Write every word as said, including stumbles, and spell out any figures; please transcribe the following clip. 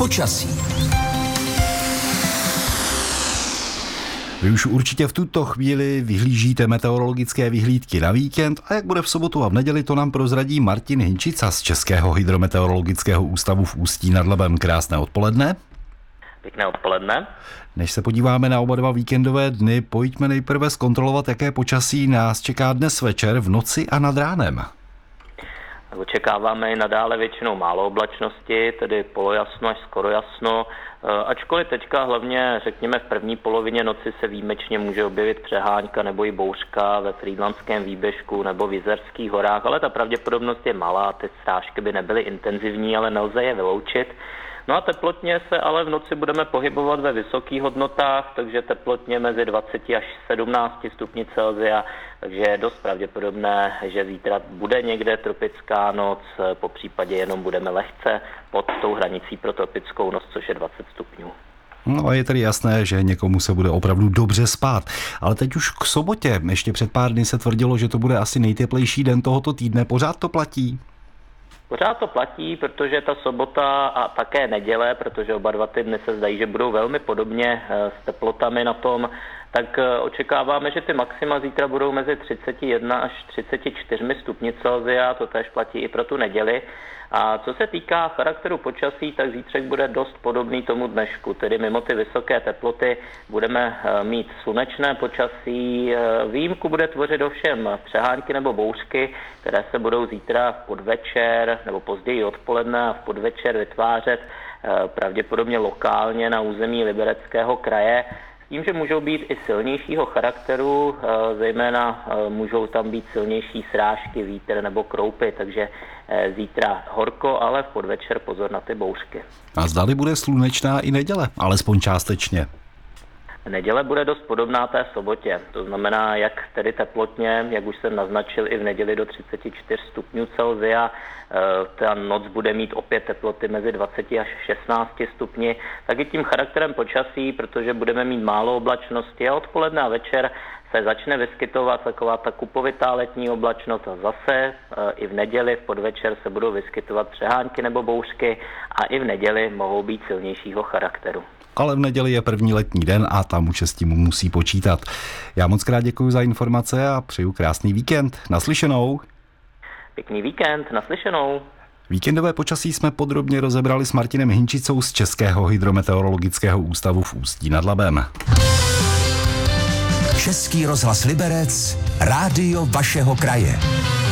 Počasí. Vy už určitě v tuto chvíli vyhlížíte meteorologické vyhlídky na víkend a jak bude v sobotu a v neděli, to nám prozradí Martin Hinčica z Českého hydrometeorologického ústavu v Ústí nad Labem. Krásné odpoledne. Pěkné odpoledne. Než se podíváme na oba dva víkendové dny, pojďme nejprve zkontrolovat, jaké počasí nás čeká dnes večer, v noci a nad ránem. Očekáváme i nadále většinou málo oblačnosti, tedy polojasno až skoro jasno, ačkoliv teďka hlavně řekněme v první polovině noci se výjimečně může objevit přehánka nebo i bouřka ve Frýdlantském výběžku nebo v Jizerských horách, ale ta pravděpodobnost je malá, ty srážky by nebyly intenzivní, ale nelze je vyloučit. No a teplotně se ale v noci budeme pohybovat ve vysokých hodnotách, takže teplotně mezi dvacet až sedmnáct stupni Celsia, takže je dost pravděpodobné, že zítra bude někde tropická noc, po případě jenom budeme lehce pod tou hranicí pro tropickou noc, což je dvacet stupňů. No a je tedy jasné, že někomu se bude opravdu dobře spát. Ale teď už k sobotě, ještě před pár dny se tvrdilo, že to bude asi nejteplejší den tohoto týdne, pořád to platí? Pořád to platí, protože ta sobota a také neděle, protože oba dva ty dny se zdají, že budou velmi podobně s teplotami na tom, tak očekáváme, že ty maxima zítra budou mezi třicet jedna až třicet čtyři stupni Celsia, to též platí i pro tu neděli. A co se týká charakteru počasí, tak zítřek bude dost podobný tomu dnešku, tedy mimo ty vysoké teploty budeme mít slunečné počasí, výjimku bude tvořit ovšem přehánky nebo bouřky, které se budou zítra v podvečer nebo později odpoledne a v podvečer vytvářet pravděpodobně lokálně na území Libereckého kraje. Tím, že můžou být i silnějšího charakteru, zejména můžou tam být silnější srážky, vítr nebo kroupy, takže zítra horko, ale v podvečer pozor na ty bouřky. A zdali bude slunečná i neděle, alespoň částečně? Neděle bude dost podobná té sobotě, to znamená jak tedy teplotně, jak už jsem naznačil i v neděli do třicet čtyři stupňů Celsia, ta noc bude mít opět teploty mezi dvacet až šestnáct stupni, tak i tím charakterem počasí, protože budeme mít málo oblačnosti a odpoledne a večer se začne vyskytovat taková ta kupovitá letní oblačnost a zase i v neděli v podvečer se budou vyskytovat přehánky nebo bouřky a i v neděli mohou být silnějšího charakteru. Ale v neděli je první letní den a tam už se s tím musí počítat. Já moc krát děkuji za informace a přeju krásný víkend. Naslyšenou. Pěkný víkend, naslyšenou. Víkendové počasí jsme podrobně rozebrali s Martinem Hinčicou z Českého hydrometeorologického ústavu v Ústí nad Labem. Český rozhlas Liberec, rádio vašeho kraje.